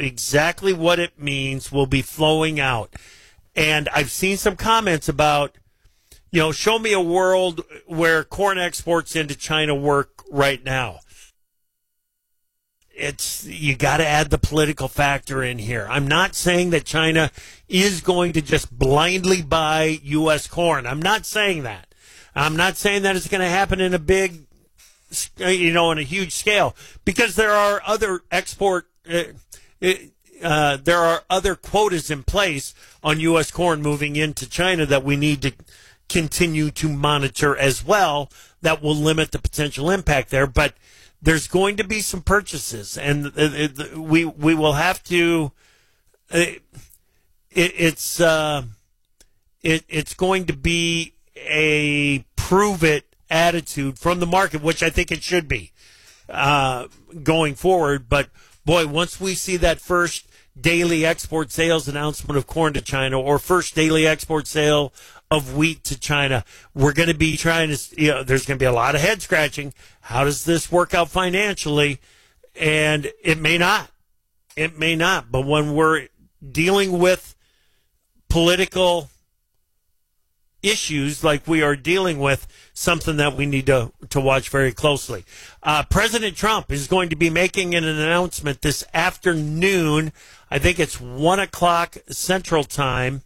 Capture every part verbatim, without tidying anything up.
exactly what it means will be flowing out. And I've seen some comments about, you know, show me a world where corn exports into China work right now. It's, you got to add the political factor in here. I'm not saying that China is going to just blindly buy U S corn. I'm not saying that. I'm not saying that it's going to happen in a big, you know, on a huge scale, because there are other export, uh, uh, there are other quotas in place on U S corn moving into China that we need to continue to monitor as well, that will limit the potential impact there. But there's going to be some purchases, and it, it, we we will have to. It, it, it's uh, it, it's going to be a prove it attitude from the market, which I think it should be uh, going forward. But boy, once we see that first daily export sales announcement of corn to China, or first daily export sale of wheat to China, we're going to be trying to, you know, there's going to be a lot of head scratching. How does this work out financially? And it may not. It may not. But when we're dealing with political issues like we are dealing with, something that we need to, to watch very closely. Uh, President Trump is going to be making an announcement this afternoon. I think it's one o'clock Central Time.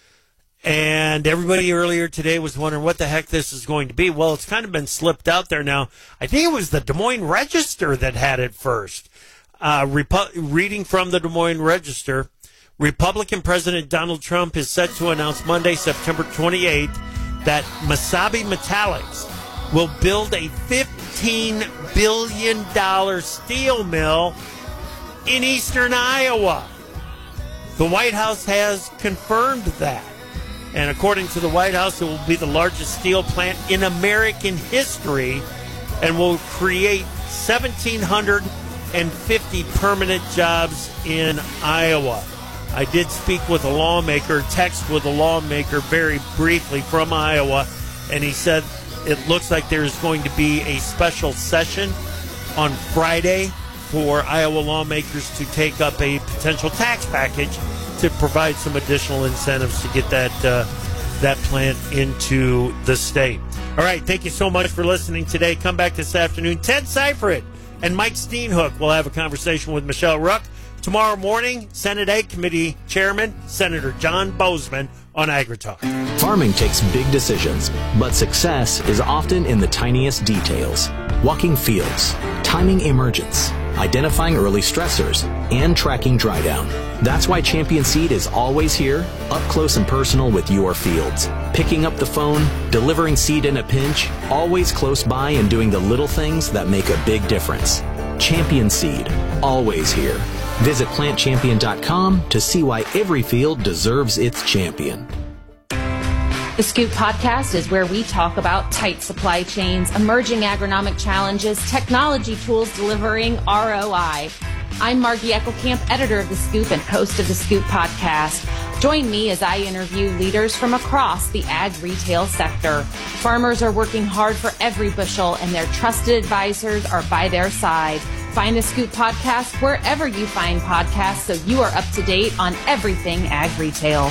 And everybody earlier today was wondering what the heck this is going to be. Well, it's kind of been slipped out there now. I think it was the Des Moines Register that had it first. Uh, Repu- reading from the Des Moines Register, Republican President Donald Trump is set to announce Monday, September twenty-eighth, that Mesabi Metallics will build a fifteen billion dollars steel mill in eastern Iowa. The White House has confirmed that. And according to the White House, it will be the largest steel plant in American history and will create one thousand seven hundred fifty permanent jobs in Iowa. I did speak with a lawmaker, text with a lawmaker very briefly from Iowa, and he said it looks like there's going to be a special session on Friday for Iowa lawmakers to take up a potential tax package to provide some additional incentives to get that uh, that plant into the state. All right, thank you so much for listening today. Come back this afternoon. Ted Seifert and Mike Steenhook will have a conversation with Michelle Ruck. Tomorrow morning, Senate Ag Committee Chairman Senator John Bozeman on AgriTalk. Farming takes big decisions, but success is often in the tiniest details. Walking fields, timing emergence, identifying early stressors, and tracking dry down. That's why Champion Seed is always here, up close and personal with your fields. Picking up the phone, delivering seed in a pinch, always close by and doing the little things that make a big difference. Champion Seed, always here. Visit plant champion dot com to see why every field deserves its champion. The Scoop Podcast is where we talk about tight supply chains, emerging agronomic challenges, technology tools delivering R O I. I'm Margie Eckelkamp, editor of The Scoop and host of The Scoop Podcast. Join me as I interview leaders from across the ag retail sector. Farmers are working hard for every bushel, and their trusted advisors are by their side. Find The Scoop Podcast wherever you find podcasts so you are up to date on everything ag retail.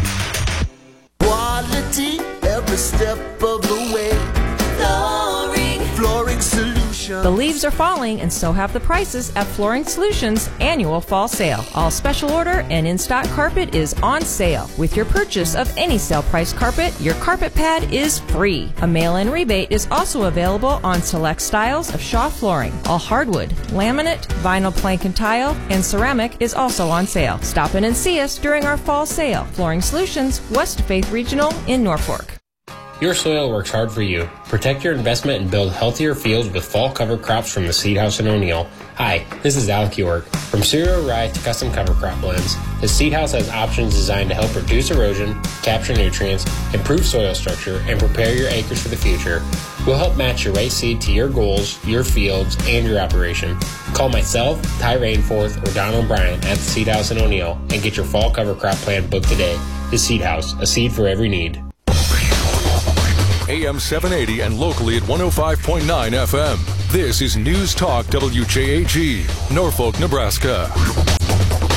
Quality every step of the way. Flooring. Flooring Solutions. The leaves are falling, and so have the prices at Flooring Solutions' annual fall sale. All special order and in-stock carpet is on sale. With your purchase of any sale price carpet, your carpet pad is free. A mail-in rebate is also available on select styles of Shaw flooring. All hardwood, laminate, vinyl plank and tile, and ceramic is also on sale. Stop in and see us during our fall sale. Flooring Solutions, West Faith Regional in Norfolk. Your soil works hard for you. Protect your investment and build healthier fields with fall cover crops from the Seed House in O'Neill. Hi, this is Alec York. From cereal rye to custom cover crop blends, the Seed House has options designed to help reduce erosion, capture nutrients, improve soil structure, and prepare your acres for the future. We'll help match your right seed to your goals, your fields, and your operation. Call myself, Ty Rainforth, or Don O'Brien at the Seed House in O'Neill and get your fall cover crop plan booked today. The Seed House, a seed for every need. A M seven eighty and locally at one oh five point nine F M. This is News Talk W J A G, Norfolk, Nebraska.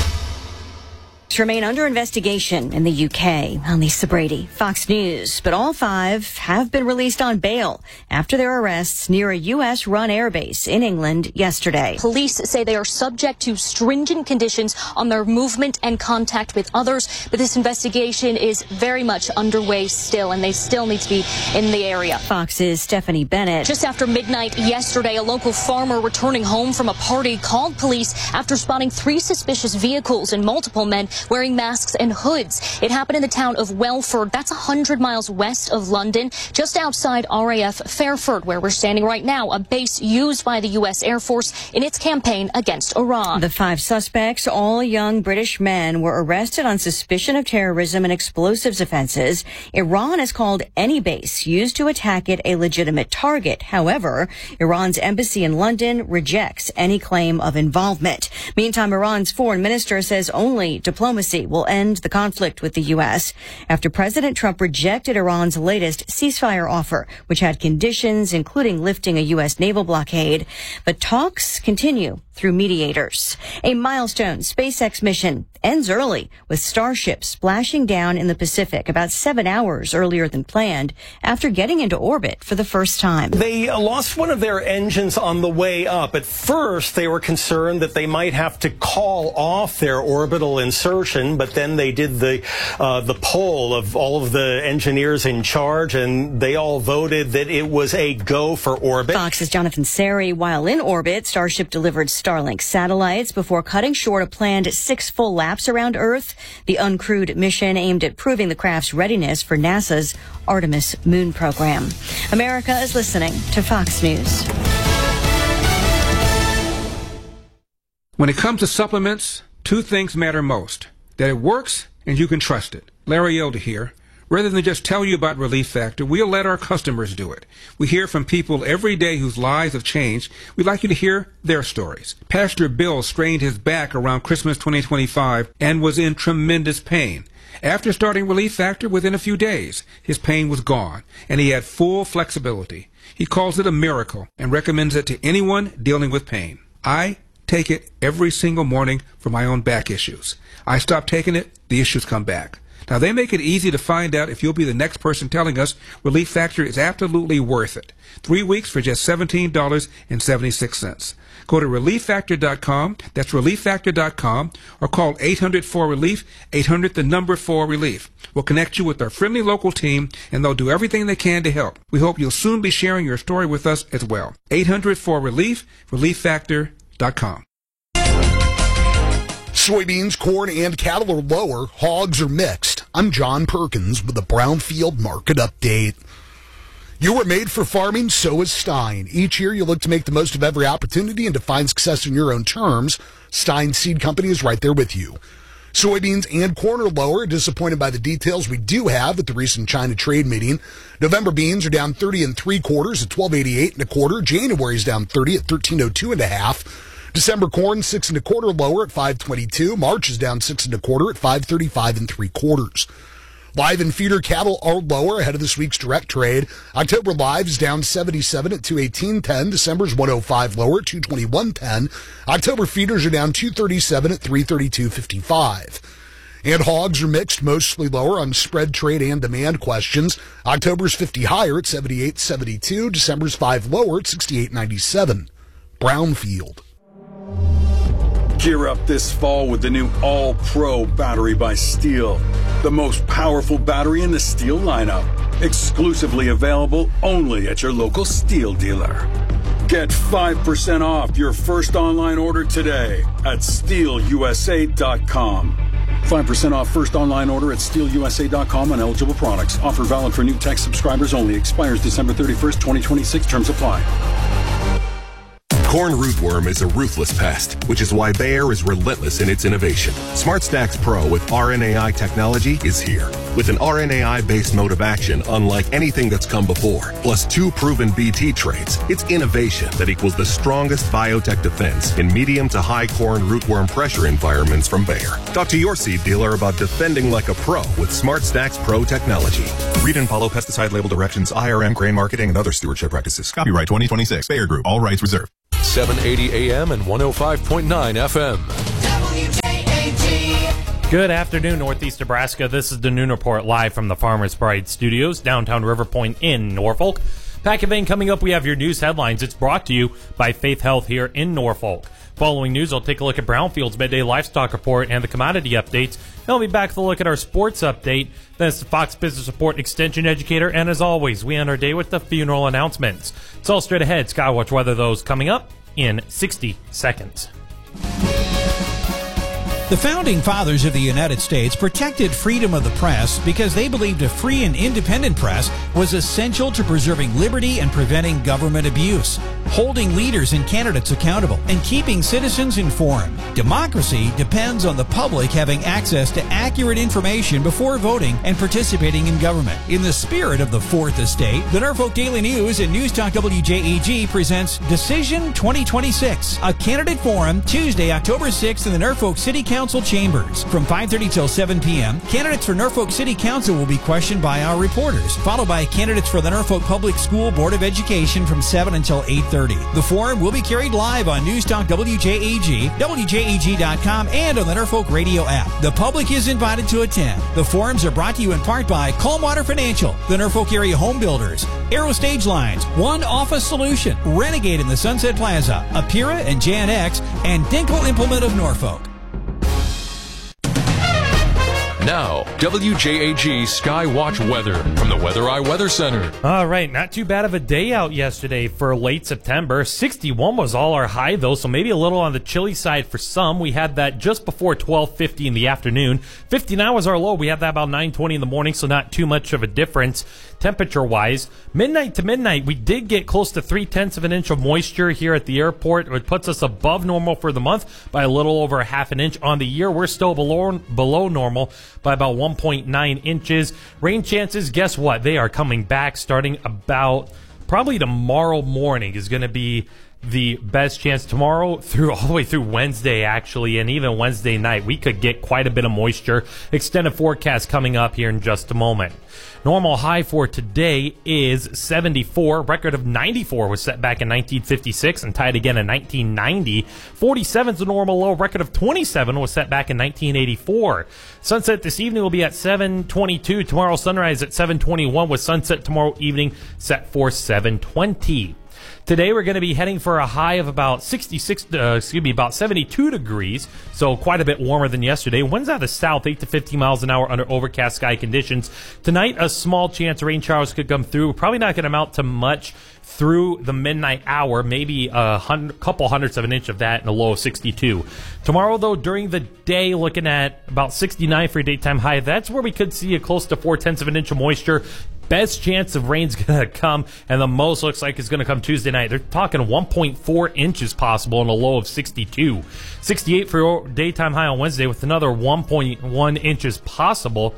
remain under investigation in the U K. I'm Lisa Brady, Fox News. But all five have been released on bail after their arrests near a U S-run airbase in England yesterday. Police say they are subject to stringent conditions on their movement and contact with others, but this investigation is very much underway still, and they still need to be in the area. Fox's Stephanie Bennett. Just after midnight yesterday, a local farmer returning home from a party called police after spotting three suspicious vehicles and multiple men wearing masks and hoods. It happened in the town of Welford. That's one hundred miles west of London, just outside R A F Fairford, where we're standing right now, a base used by the U S Air Force in its campaign against Iran. The five suspects, all young British men, were arrested on suspicion of terrorism and explosives offenses. Iran has called any base used to attack it a legitimate target. However, Iran's embassy in London rejects any claim of involvement. Meantime, Iran's foreign minister says only diplomacy will end the conflict with the U S after President Trump rejected Iran's latest ceasefire offer, which had conditions including lifting a U S naval blockade. But talks continue through mediators. A milestone SpaceX mission ends early with Starship splashing down in the Pacific about seven hours earlier than planned after getting into orbit for the first time. They lost one of their engines on the way up. At first, they were concerned that they might have to call off their orbital insertion, but then they did the uh, the poll of all of the engineers in charge, and they all voted that it was a go for orbit. Fox's Jonathan Seri. While in orbit, Starship delivered Starlink satellites before cutting short a planned six full laps around Earth. The uncrewed mission aimed at proving the craft's readiness for NASA's Artemis moon program. America is listening to Fox News. When it comes to supplements, two things matter most: that it works and you can trust it. Larry Elder here. Rather than just tell you about Relief Factor, we'll let our customers do it. We hear from people every day whose lives have changed. We'd like you to hear their stories. Pastor Bill strained his back around Christmas twenty twenty-five and was in tremendous pain. After starting Relief Factor, within a few days, his pain was gone, and he had full flexibility. He calls it a miracle and recommends it to anyone dealing with pain. I take it every single morning for my own back issues. I stop taking it, the issues come back. Now, they make it easy to find out if you'll be the next person telling us Relief Factor is absolutely worth it. Three weeks for just seventeen dollars and seventy-six cents. Go to relief factor dot com, that's relief factor dot com, or call eight hundred four relief, eight hundred the number four relief. We'll connect you with our friendly local team, and they'll do everything they can to help. We hope you'll soon be sharing your story with us as well. eight hundred four relief, relief factor dot com. Soybeans, corn, and cattle are lower. Hogs are mixed. I'm John Perkins with the Brownfield Market Update. You were made for farming, so is Stein. Each year you look to make the most of every opportunity and to find success in your own terms. Stein Seed Company is right there with you. Soybeans and corn are lower. Disappointed by the details we do have at the recent China trade meeting. November beans are down thirty and three quarters at twelve eighty-eight and a quarter. January is down thirty at thirteen oh two and a half. December corn six and a quarter lower at five twenty-two. March is down six and a quarter at five thirty-five and three quarters. Live and feeder cattle are lower ahead of this week's direct trade. October live is down seventy-seven at two eighteen ten. December's one oh five lower at two twenty-one ten. October feeders are down two thirty-seven at three thirty-two fifty-five. And hogs are mixed, mostly lower on spread trade and demand questions. October's fifty higher at seventy-eight seventy-two. December's five lower at sixty-eight ninety-seven. Brownfield. Gear up this fall with the new All-Pro battery by Steel. The most powerful battery in the Steel lineup. Exclusively available only at your local Steel dealer. Get five percent off your first online order today at steel u s a dot com. five percent off first online order at steel u s a dot com on eligible products. Offer valid for new tech subscribers only. Expires December thirty-first, twenty twenty-six. Terms apply. Corn rootworm is a ruthless pest, which is why Bayer is relentless in its innovation. SmartStax Pro with R N A I technology is here. With an R N A I-based mode of action unlike anything that's come before, plus two proven B T traits, it's innovation that equals the strongest biotech defense in medium to high corn rootworm pressure environments from Bayer. Talk to your seed dealer about defending like a pro with SmartStax Pro technology. Read and follow pesticide label directions, I R M grain marketing, and other stewardship practices. Copyright twenty twenty-six. Bayer Group. All rights reserved. seven eighty A M and one oh five point nine F M. W J A G Good afternoon, Northeast Nebraska. This is the Noon Report live from the Farmers Pride Studios, downtown River Point in Norfolk. Pack of Vein coming up, we have your news headlines. It's brought to you by Faith Health here in Norfolk. Following news, I'll take a look at Brownfield's midday livestock report and the commodity updates. Then I'll be back with a look at our sports update. Then it's the Fox Business Report Extension Educator. And as always, we end our day with the funeral announcements. It's all straight ahead. Skywatch weather, those coming up in sixty seconds. The Founding Fathers of the United States protected freedom of the press because they believed a free and independent press was essential to preserving liberty and preventing government abuse, holding leaders and candidates accountable, and keeping citizens informed. Democracy depends on the public having access to accurate information before voting and participating in government. In the spirit of the Fourth Estate, the Norfolk Daily News and News Talk W J A G presents Decision twenty twenty-six, a candidate forum Tuesday, October sixth in the Norfolk City Council Council chambers. From five thirty till seven p.m., candidates for Norfolk City Council will be questioned by our reporters, followed by candidates for the Norfolk Public School Board of Education from seven until eight thirty. The forum will be carried live on News Talk W J A G, W J A G dot com, and on the Norfolk Radio app. The public is invited to attend. The forums are brought to you in part by Calmwater Financial, the Norfolk Area Home Builders, Aero Stage Lines, One Office Solution, Renegade in the Sunset Plaza, Apira and J N X, and Dinkle Implement of Norfolk. Now, W J A G Skywatch weather from the Weather Eye Weather Center. All right, not too bad of a day out yesterday for late September. sixty-one was all our high, though, so maybe a little on the chilly side for some. We had that just before twelve fifty in the afternoon. fifty-nine was our low. We had that about nine twenty in the morning, so not too much of a difference temperature-wise. Midnight to midnight, we did get close to three-tenths of an inch of moisture here at the airport. It puts us above normal for the month by a little over a half an inch. On the year, we're still below, below normal by about one point nine inches. Rain chances, guess what? They are coming back starting about probably tomorrow morning is going to be the best chance. Tomorrow through all the way through Wednesday, actually, and even Wednesday night, we could get quite a bit of moisture. Extended forecast coming up here in just a moment. Normal high for today is seventy-four. Record of ninety-four was set back in nineteen fifty-six and tied again in nineteen ninety. forty-seven is the normal low. Record of twenty-seven was set back in nineteen eighty-four. Sunset this evening will be at seven twenty-two. Tomorrow sunrise at seven twenty-one with sunset tomorrow evening set for seven twenty. Today we're going to be heading for a high of about sixty-six, uh, excuse me, about seventy-two degrees, so quite a bit warmer than yesterday. Winds out of the south, eight to fifteen miles an hour under overcast sky conditions. Tonight, a small chance rain showers could come through. Probably not going to amount to much through the midnight hour, maybe a hundred, couple hundredths of an inch of that and a low of sixty-two. Tomorrow, though, during the day, looking at about sixty-nine for a daytime high. That's where we could see a close to four-tenths of an inch of moisture. Best chance of rain's going to come, and the most looks like it's going to come Tuesday night. They're talking one point four inches possible and a low of sixty-two. sixty-eight for your daytime high on Wednesday with another one point one inches possible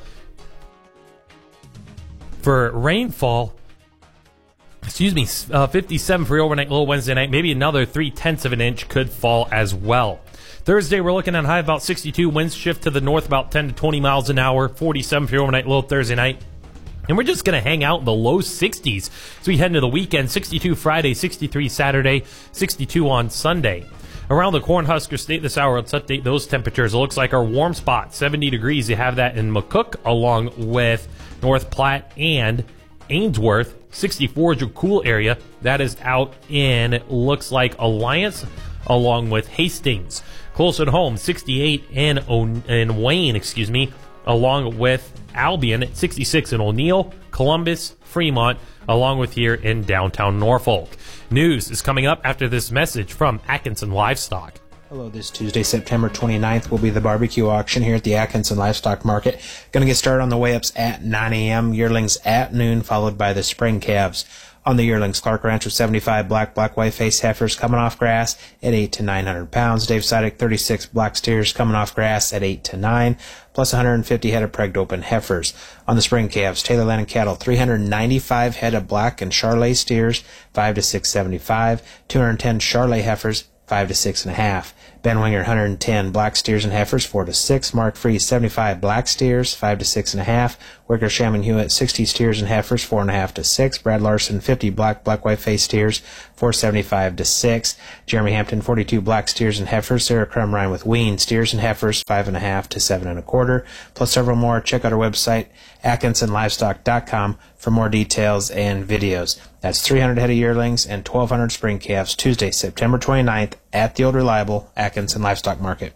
for rainfall. Excuse me, uh, fifty-seven for your overnight low Wednesday night. Maybe another three-tenths of an inch could fall as well. Thursday, we're looking at high about sixty-two. Winds shift to the north about ten to twenty miles an hour. forty-seven for your overnight low Thursday night. And we're just going to hang out in the low sixties as we head into the weekend. sixty-two Friday, sixty-three Saturday, sixty-two on Sunday. Around the Cornhusker State this hour, let's update those temperatures. It looks like our warm spot, seventy degrees. You have that in McCook along with North Platte and Ainsworth. sixty-four is your cool area. That is out in, looks like, Alliance along with Hastings. Close at home, sixty-eight in, o- in Wayne, excuse me, along with Albion at sixty-six in O'Neill, Columbus, Fremont, along with here in downtown Norfolk. News is coming up after this message from Atkinson Livestock. Hello, this Tuesday, September twenty-ninth, will be the barbecue auction here at the Atkinson Livestock Market. Going to get started on the weigh-ups at nine a.m., yearlings at noon, followed by the spring calves. On the yearlings, Clark Ranch with seventy-five black, black, white face heifers coming off grass at eight to nine hundred pounds. Dave Sidek, thirty-six black steers coming off grass at eight to nine, plus one hundred fifty head of pregged open heifers. On the spring calves, Taylor Land and Cattle, three hundred ninety-five head of black and Charolais steers, five to six seventy-five, two hundred ten Charolais heifers, five to six and a half. Ben Winger, one hundred ten. Black steers and heifers, four to six. Mark Freeze, seventy-five. Black steers, five to six and a half. Wicker, Shaman, Hewitt, sixty steers and heifers, four and a half to six. Brad Larson, fifty. Black, black, white face steers, four seventy-five to six. Jeremy Hampton, forty-two. Black steers and heifers. Sarah Crum Ryan with wean steers and heifers, five and a half to seven and a quarter. Plus several more. Check out our website, atkinson livestock dot com, for more details and videos. That's three hundred head of yearlings and twelve hundred spring calves, Tuesday, September twenty-ninth, at the old reliable Atkinson Livestock Market.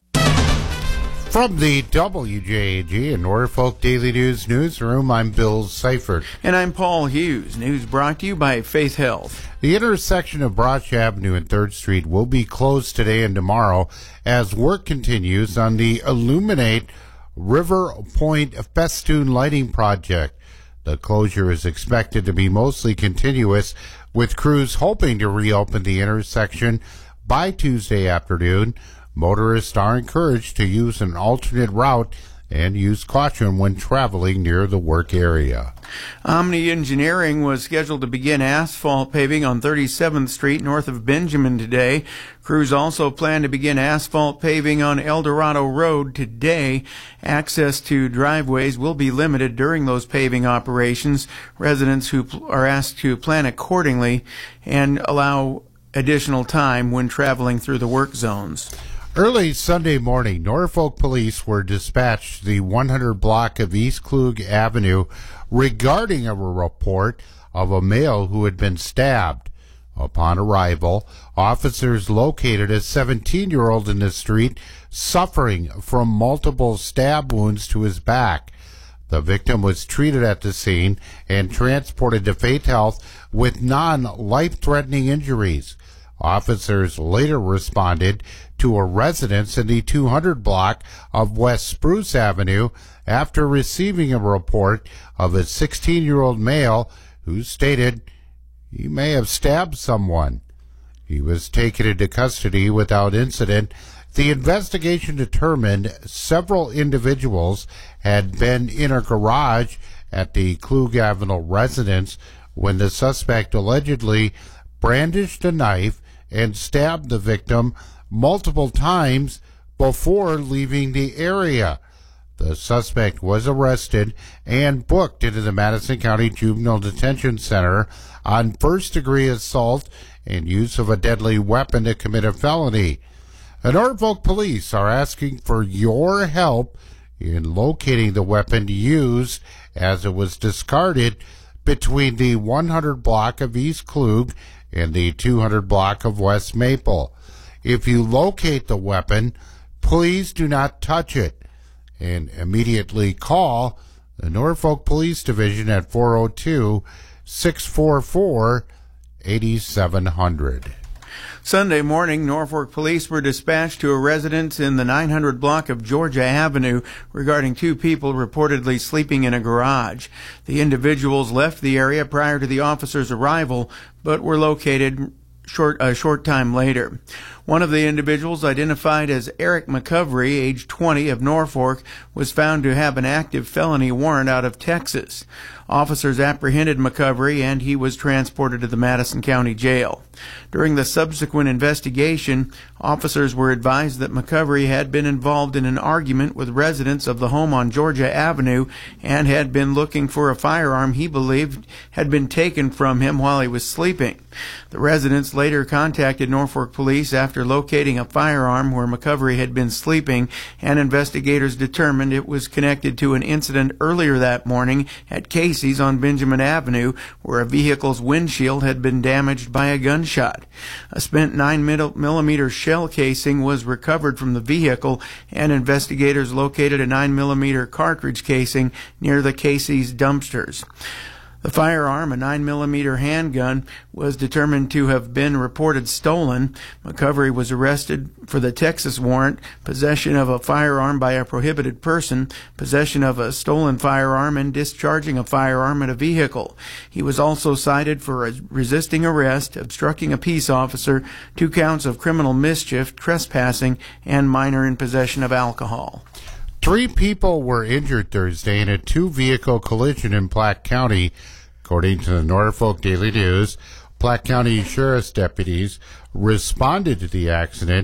From the W J A G and Norfolk Daily News newsroom, I'm Bill Seifert. And I'm Paul Hughes. News brought to you by Faith Health. The intersection of Broch Avenue and third Street will be closed today and tomorrow as work continues on the Illuminate River Point Festoon Lighting Project. The closure is expected to be mostly continuous, with crews hoping to reopen the intersection by Tuesday afternoon. Motorists are encouraged to use an alternate route and use caution when traveling near the work area. Omni Engineering was scheduled to begin asphalt paving on thirty-seventh Street north of Benjamin today. Crews also plan to begin asphalt paving on El Dorado Road today. Access to driveways will be limited during those paving operations. Residents who are asked to plan accordingly and allow additional time when traveling through the work zones. Early Sunday morning, Norfolk police were dispatched to the one hundred block of East Klug Avenue regarding a report of a male who had been stabbed. Upon arrival, officers located a seventeen-year-old in the street suffering from multiple stab wounds to his back. The victim was treated at the scene and transported to Faith Health with non-life-threatening injuries. Officers later responded to a residence in the two hundred block of West Spruce Avenue after receiving a report of a sixteen-year-old male who stated he may have stabbed someone. He was taken into custody without incident. The investigation determined several individuals had been in a garage at the Klug Avenue residence when the suspect allegedly brandished a knife and stabbed the victim multiple times before leaving the area. The suspect was arrested and booked into the Madison County Juvenile Detention Center on first-degree assault and use of a deadly weapon to commit a felony. The Norfolk police are asking for your help in locating the weapon used as it was discarded between the one hundred block of East Klug and the two hundred block of West Maple. If you locate the weapon, please do not touch it, and immediately call the Norfolk Police Division at four oh two, six four four, eight seven hundred. Sunday morning, Norfolk police were dispatched to a residence in the nine hundred block of Georgia Avenue regarding two people reportedly sleeping in a garage. The individuals left the area prior to the officers' arrival, but were located short a short time later. One of the individuals, identified as Eric McCovery, age twenty, of Norfolk, was found to have an active felony warrant out of Texas. Officers apprehended McCovery and he was transported to the Madison County Jail. During the subsequent investigation, officers were advised that McCovery had been involved in an argument with residents of the home on Georgia Avenue and had been looking for a firearm he believed had been taken from him while he was sleeping. The residents later contacted Norfolk police after locating a firearm where McCovery had been sleeping, and investigators determined it was connected to an incident earlier that morning at Casey's on Benjamin Avenue, where a vehicle's windshield had been damaged by a gunshot. A spent nine millimeter shell casing was recovered from the vehicle, and investigators located a nine millimeter cartridge casing near the Casey's dumpsters. The firearm, a nine millimeter handgun, was determined to have been reported stolen. McCovery was arrested for the Texas warrant, possession of a firearm by a prohibited person, possession of a stolen firearm, and discharging a firearm at a vehicle. He was also cited for resisting arrest, obstructing a peace officer, two counts of criminal mischief, trespassing, and minor in possession of alcohol. Three people were injured Thursday in a two-vehicle collision in Platte County. According to the Norfolk Daily News, Platte County Sheriff's deputies responded to the accident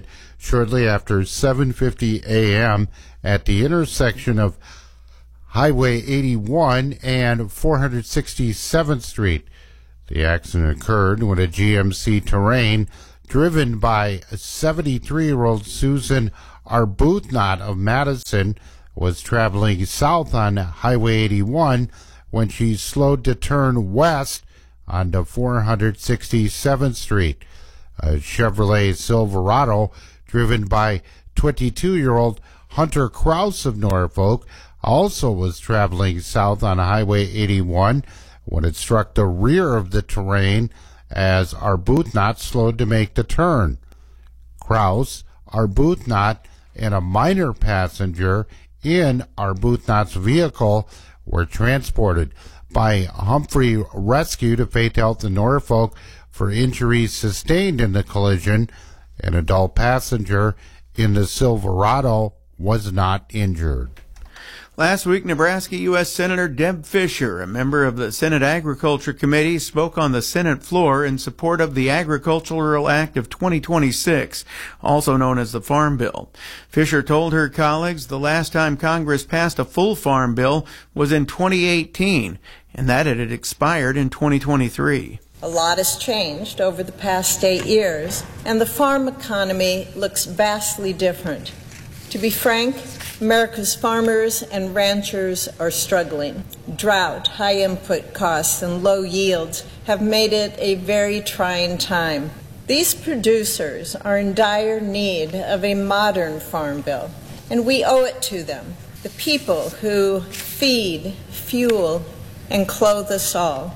shortly after seven fifty a.m. at the intersection of Highway eighty-one and four hundred sixty-seventh Street. The accident occurred when a G M C Terrain driven by seventy-three-year-old Susan Arbuthnot of Madison was traveling south on Highway eighty-one when she slowed to turn west onto four hundred sixty-seventh Street. A Chevrolet Silverado driven by twenty-two-year-old Hunter Krause of Norfolk also was traveling south on Highway eighty-one when it struck the rear of the Terrain as Arbuthnot slowed to make the turn. Krause, Arbuthnot, and a minor passenger in Arbuthnot's vehicle were transported by Humphrey Rescue to Faith Health in Norfolk for injuries sustained in the collision. An adult passenger in the Silverado was not injured. Last week, Nebraska U S Senator Deb Fischer, a member of the Senate Agriculture Committee, spoke on the Senate floor in support of the Agricultural Act of twenty twenty-six, also known as the Farm Bill. Fischer told her colleagues the last time Congress passed a full farm bill was in twenty eighteen, and that it had expired in twenty twenty-three. A lot has changed over the past eight years, and the farm economy looks vastly different. To be frank, America's farmers and ranchers are struggling. Drought, high input costs, and low yields have made it a very trying time. These producers are in dire need of a modern farm bill, and we owe it to them, the people who feed, fuel, and clothe us all.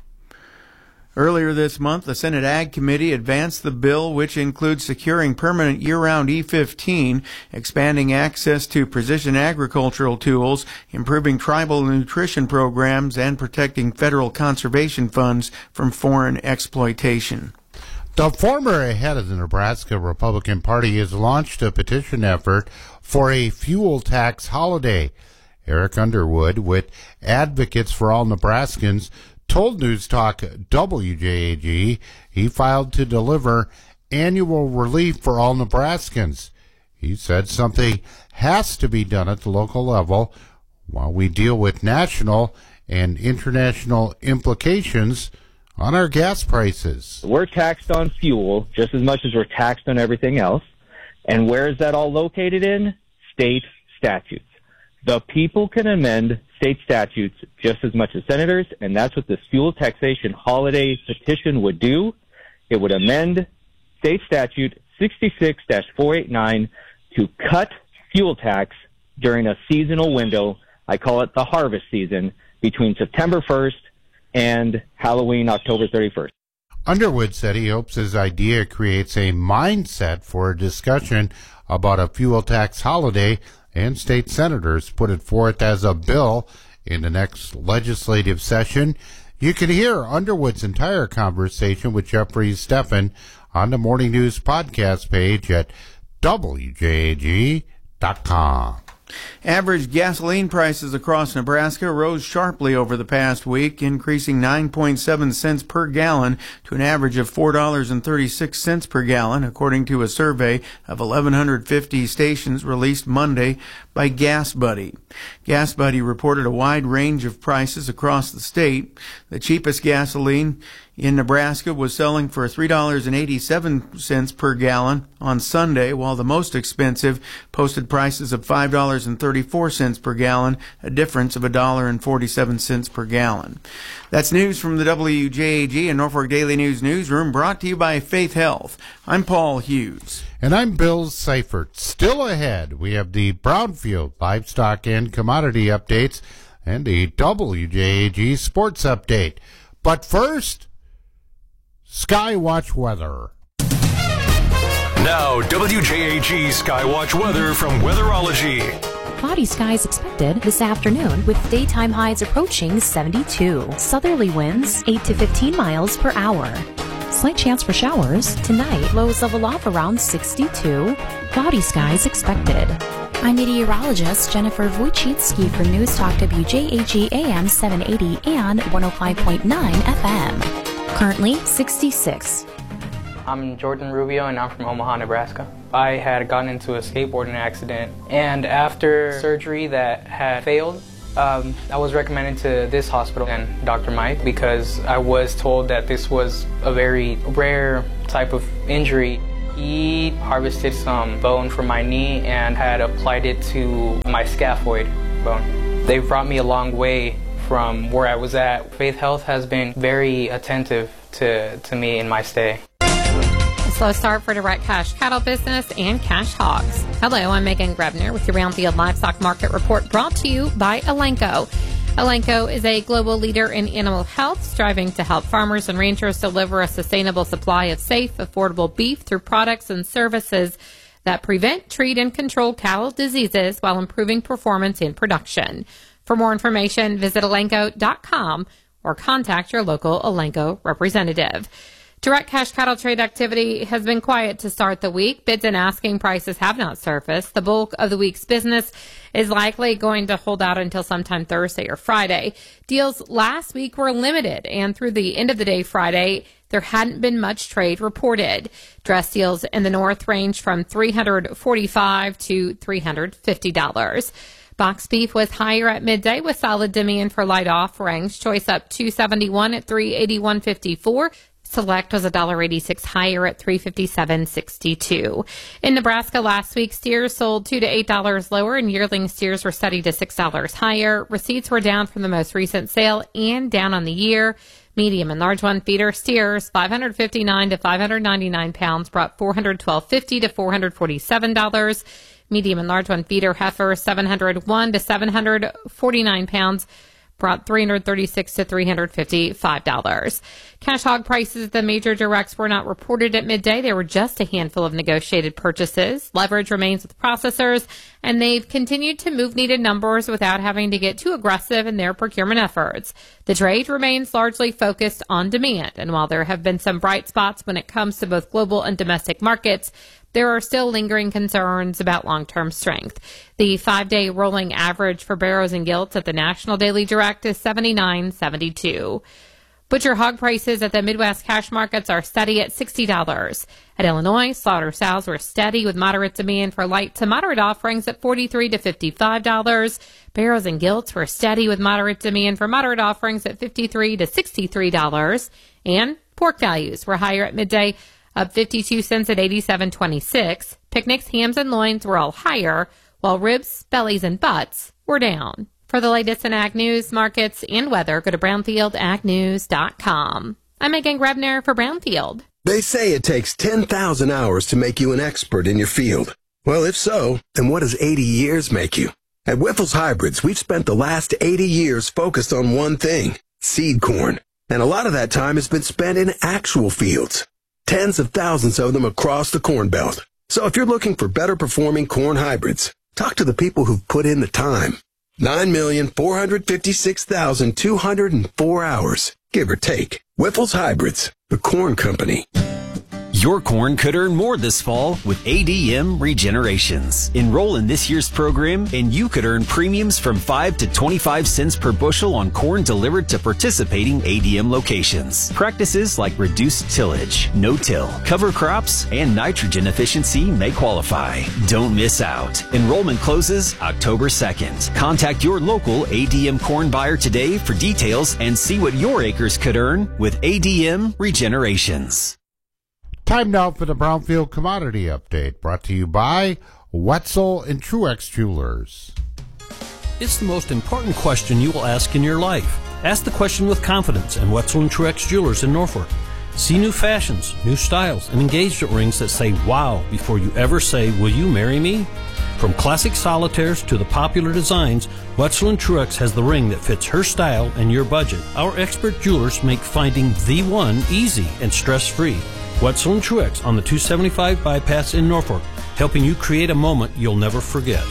Earlier this month, the Senate Ag Committee advanced the bill, which includes securing permanent year-round E fifteen, expanding access to precision agricultural tools, improving tribal nutrition programs, and protecting federal conservation funds from foreign exploitation. The former head of the Nebraska Republican Party has launched a petition effort for a fuel tax holiday. Eric Underwood, with Advocates for All Nebraskans, told News Talk W J A G he filed to deliver annual relief for all Nebraskans. He said something has to be done at the local level while we deal with national and international implications on our gas prices. We're taxed on fuel just as much as we're taxed on everything else. And where is that all located in? State statutes. The people can amend state statutes just as much as senators, and that's what this fuel taxation holiday petition would do. It would amend state statute sixty-six dash four eighty-nine to cut fuel tax during a seasonal window. I call it the harvest season, between September first and Halloween, October thirty-first. Underwood said he hopes his idea creates a mindset for a discussion about a fuel tax holiday, and state senators put it forth as a bill in the next legislative session. You can hear Underwood's entire conversation with Jeffrey Steffen on the Morning News podcast page at W J A G dot com. Average gasoline prices across Nebraska rose sharply over the past week, increasing nine point seven cents per gallon to an average of four dollars and thirty-six cents per gallon, according to a survey of eleven fifty stations released Monday by Gas Buddy. Gas Buddy reported a wide range of prices across the state. The cheapest gasoline in Nebraska was selling for three dollars and eighty-seven cents per gallon on Sunday, while the most expensive posted prices of five dollars and thirty-four cents per gallon, a difference of one dollar and forty-seven cents per gallon. That's news from the W J A G and Norfolk Daily News Newsroom, brought to you by Faith Health. I'm Paul Hughes. And I'm Bill Seifert. Still ahead, we have the Brownfield livestock and commodity updates and the W J A G sports update. But first, Skywatch weather. Now, W J A G Skywatch weather from Weatherology. Cloudy skies expected this afternoon with daytime highs approaching seventy-two. Southerly winds eight to fifteen miles per hour. Slight chance for showers tonight. Lows level off around sixty-two. Cloudy skies expected. I'm meteorologist Jennifer Wojcicki for News Talk W J A G A M seven eighty and one oh five point nine F M. Currently sixty-six. I'm Jordan Rubio and I'm from Omaha, Nebraska. I had gotten into a skateboarding accident, and after surgery that had failed, um, I was recommended to this hospital and Doctor Mike because I was told that this was a very rare type of injury. He harvested some bone from my knee and had applied it to my scaphoid bone. They brought me a long way from where I was at. Faith Health has been very attentive to, to me in my stay. A slow start for direct cash cattle business and cash hogs. Hello, I'm Megan Grebner with your Brownfield Livestock Market Report, brought to you by Elanco. Elanco is a global leader in animal health, striving to help farmers and ranchers deliver a sustainable supply of safe, affordable beef through products and services that prevent, treat, and control cattle diseases while improving performance in production. For more information, visit elanco dot com or contact your local Elanco representative. Direct cash cattle trade activity has been quiet to start the week. Bids and asking prices have not surfaced. The bulk of the week's business is likely going to hold out until sometime Thursday or Friday. Deals last week were limited, and through the end of the day Friday, there hadn't been much trade reported. Dress deals in the north range from three hundred forty-five dollars to three hundred fifty dollars. Box beef was higher at midday with solid demand for light offerings. Choice up two seventy-one at three eighty-one fifty-four. Select was one dollar eighty-six higher at three fifty-seven sixty-two. In Nebraska last week, steers sold two to eight dollars lower, and yearling steers were steady to six dollars higher. Receipts were down from the most recent sale and down on the year. Medium and large one feeder steers, five hundred fifty-nine to five hundred ninety-nine pounds, brought four hundred twelve fifty to four hundred forty-seven dollars. Medium and large one feeder heifer, seven hundred one to seven hundred forty-nine pounds, brought three hundred thirty-six to three hundred fifty-five dollars. Cash hog prices at the major directs were not reported at midday. There were just a handful of negotiated purchases. Leverage remains with processors, and they've continued to move needed numbers without having to get too aggressive in their procurement efforts. The trade remains largely focused on demand, and while there have been some bright spots when it comes to both global and domestic markets, there are still lingering concerns about long-term strength. The five-day rolling average for barrows and gilts at the National Daily Direct is seventy-nine seventy-two. Butcher hog prices at the Midwest cash markets are steady at sixty dollars. At Illinois, slaughter sows were steady with moderate demand for light to moderate offerings at forty-three to fifty-five dollars. Barrows and gilts were steady with moderate demand for moderate offerings at fifty-three to sixty-three dollars. And pork values were higher at midday, up fifty-two cents at eighty-seven twenty-six. Picnics, hams, and loins were all higher, while ribs, bellies, and butts were down. For the latest in ag news, markets, and weather, go to brownfield ag news dot com. I'm Megan Grebner for Brownfield. They say it takes ten thousand hours to make you an expert in your field. Well, if so, then what does eighty years make you? At Wyffels Hybrids, we've spent the last eighty years focused on one thing, seed corn. And a lot of that time has been spent in actual fields. Tens of thousands of them across the Corn Belt. So if you're looking for better performing corn hybrids, talk to the people who've put in the time. nine million four hundred fifty-six thousand two hundred four hours, give or take. Wyffels Hybrids, the corn company. Your corn could earn more this fall with A D M Regenerations. Enroll in this year's program and you could earn premiums from five to twenty-five cents per bushel on corn delivered to participating A D M locations. Practices like reduced tillage, no-till, cover crops, and nitrogen efficiency may qualify. Don't miss out. Enrollment closes October second. Contact your local A D M corn buyer today for details and see what your acres could earn with A D M Regenerations. Time now for the Brownfield Commodity Update, brought to you by Wetzel and Truex Jewelers. It's the most important question you will ask in your life. Ask the question with confidence at Wetzel and Truex Jewelers in Norfolk. See new fashions, new styles, and engagement rings that say wow before you ever say, will you marry me? From classic solitaires to the popular designs, Wetzel and Truex has the ring that fits her style and your budget. Our expert jewelers make finding the one easy and stress-free. Wetzel and Truex on the two seventy-five bypass in Norfolk, helping you create a moment you'll never forget.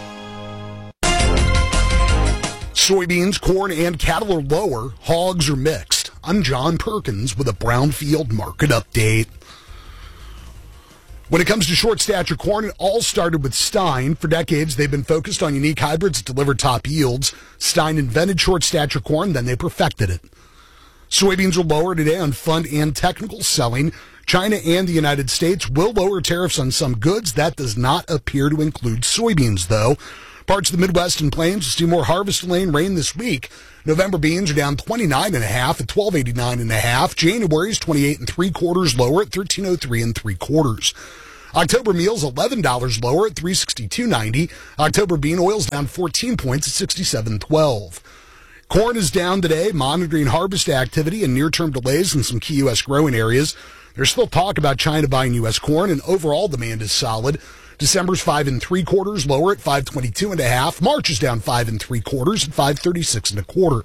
Soybeans, corn, and cattle are lower. Hogs are mixed. I'm John Perkins with a Brownfield Market Update. When it comes to short stature corn, it all started with Stein. For decades, they've been focused on unique hybrids that deliver top yields. Stein invented short stature corn, then they perfected it. Soybeans are lower today on fund and technical selling. China and the United States will lower tariffs on some goods. That does not appear to include soybeans, though. Parts of the Midwest and Plains will see more harvest lane rain this week. November beans are down twenty-nine and a half at twelve eighty-nine and a half. January's twenty-eight and three quarters lower at thirteen oh three and three quarters. October meal's eleven dollars lower at three sixty-two ninety. October bean oil's down fourteen points at sixty-seven twelve. Corn is down today, monitoring harvest activity and near-term delays in some key U S growing areas. There's still talk about China buying U S corn, and overall demand is solid. December's five and three quarters lower at five twenty-two and a half. March is down five and three quarters at five thirty-six and a quarter.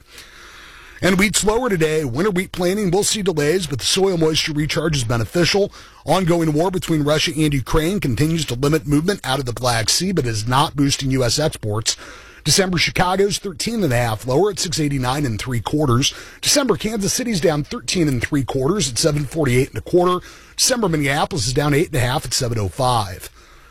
And wheat's lower today. Winter wheat planting will see delays, but the soil moisture recharge is beneficial. Ongoing war between Russia and Ukraine continues to limit movement out of the Black Sea, but is not boosting U S exports. December Chicago's thirteen and a half lower at six eighty-nine and three quarters. December Kansas City's down thirteen and three quarters at seven forty-eight and a quarter. December Minneapolis is down eight and a half at seven oh five.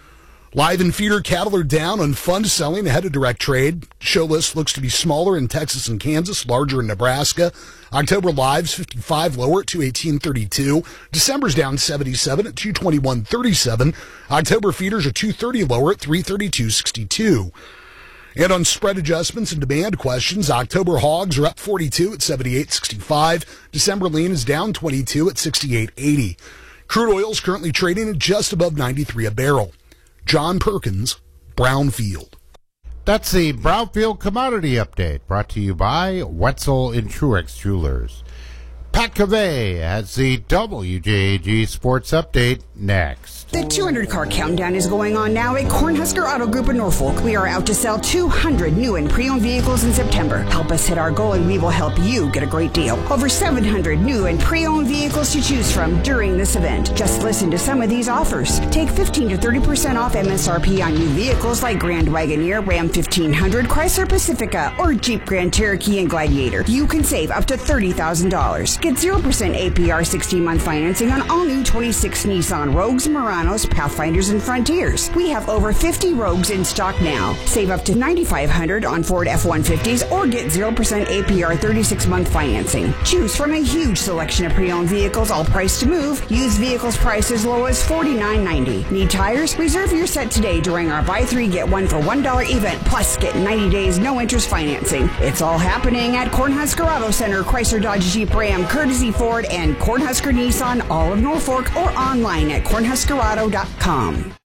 Live and feeder cattle are down on fund selling ahead of direct trade. Show list looks to be smaller in Texas and Kansas, larger in Nebraska. October lives fifty-five lower at two eighteen thirty-two. December's down seventy-seven at two twenty-one thirty-seven. October feeders are two thirty lower at three thirty-two sixty-two. And on spread adjustments and demand questions, October hogs are up forty-two at seventy-eight sixty-five. December lean is down twenty-two at sixty-eight eighty. Crude oil is currently trading at just above ninety-three a barrel. John Perkins, Brownfield. That's the Brownfield Commodity Update, brought to you by Wetzel and Truex Jewelers. Pat Cavey has the W J A G Sports Update next. The two hundred car countdown is going on now at Cornhusker Auto Group in Norfolk. We are out to sell two hundred new and pre-owned vehicles in September. Help us hit our goal and we will help you get a great deal. Over seven hundred new and pre-owned vehicles to choose from during this event. Just listen to some of these offers. Take fifteen to thirty percent off M S R P on new vehicles like Grand Wagoneer, Ram fifteen hundred, Chrysler Pacifica, or Jeep Grand Cherokee and Gladiator. You can save up to thirty thousand dollars. Get zero percent A P R sixteen-month financing on all new twenty-six Nissan Rogues, Muranos, Pathfinders, and Frontiers. We have over fifty Rogues in stock now. Save up to nine thousand five hundred dollars on Ford F one fifties or get zero percent A P R thirty-six-month financing. Choose from a huge selection of pre-owned vehicles, all priced to move. Used vehicles priced as low as forty-nine ninety. Need tires? Reserve your set today during our buy three, get one for one dollar event, plus get ninety days no interest financing. It's all happening at Cornhusker Auto Center, Chrysler Dodge Jeep Ram, Courtesy Ford, and Cornhusker Nissan, all of Norfolk, or online at cornhusker auto dot com.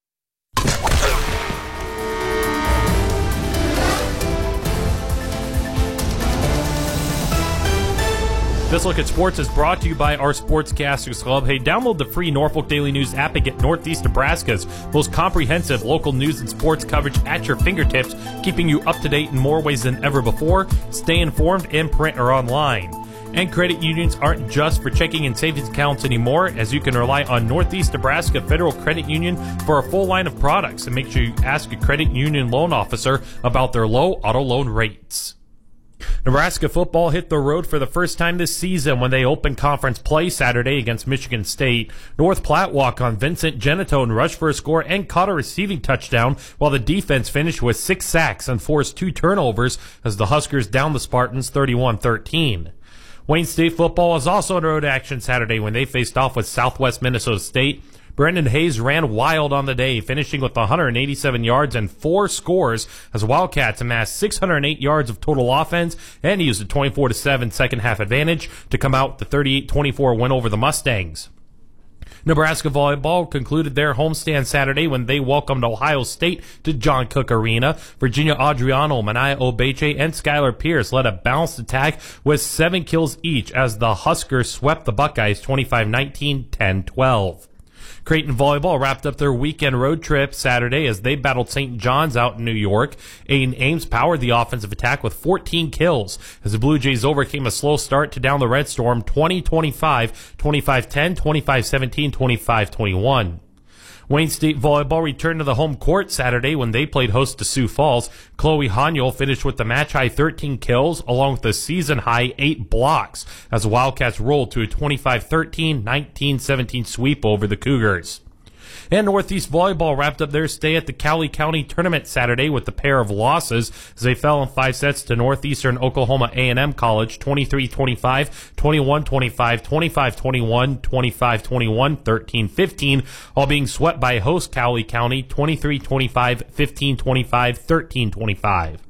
This Look at Sports is brought to you by our Sportscasters Club. Hey, download the free Norfolk Daily News app and get Northeast Nebraska's most comprehensive local news and sports coverage at your fingertips, keeping you up to date in more ways than ever before. Stay informed in print or online. And credit unions aren't just for checking and savings accounts anymore, as you can rely on Northeast Nebraska Federal Credit Union for a full line of products. And make sure you ask a credit union loan officer about their low auto loan rates. Nebraska football hit the road for the first time this season when they opened conference play Saturday against Michigan State. North Platte walked on Vincent Genitone rushed for a score and caught a receiving touchdown, while the defense finished with six sacks and forced two turnovers as the Huskers downed the Spartans thirty-one thirteen. Wayne State football was also in road action Saturday when they faced off with Southwest Minnesota State. Brendan Hayes ran wild on the day, finishing with one hundred eighty-seven yards and four scores as Wildcats amassed six hundred eight yards of total offense and used a twenty-four to seven second half advantage to come out with the thirty-eight twenty-four win over the Mustangs. Nebraska volleyball concluded their homestand Saturday when they welcomed Ohio State to John Cook Arena. Virginia Adriano, Mania Obeche, and Skylar Pierce led a balanced attack with seven kills each as the Huskers swept the Buckeyes twenty-five nineteen, ten twelve. Creighton Volleyball wrapped up their weekend road trip Saturday as they battled Saint John's out in New York. Aiden Ames powered the offensive attack with fourteen kills as the Blue Jays overcame a slow start to down the Red Storm twenty twenty-five, twenty-five ten, twenty-five seventeen, twenty-five twenty-one. Wayne State Volleyball returned to the home court Saturday when they played host to Sioux Falls. Chloe Haniel finished with the match-high thirteen kills along with the season-high eight blocks as the Wildcats rolled to a twenty-five thirteen, nineteen seventeen sweep over the Cougars. And Northeast Volleyball wrapped up their stay at the Cowley County Tournament Saturday with a pair of losses as they fell in five sets to Northeastern Oklahoma A and M College, twenty-three twenty-five, twenty-one twenty-five, twenty-five twenty-one, twenty-five twenty-one, thirteen fifteen, while being swept by host Cowley County, twenty-three twenty-five, fifteen twenty-five, thirteen twenty-five.